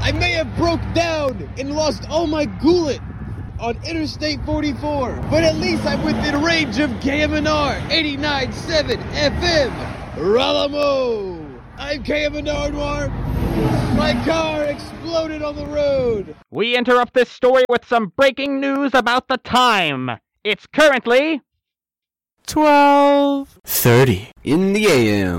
I may have broke down and lost all my gullet on Interstate 44, but at least I'm within range of KMNR 89.7 FM. Ralamo! I'm KMNR Noir. My car exploded on the road. We interrupt this story with some breaking news about the time. It's currently 12:30 in the AM.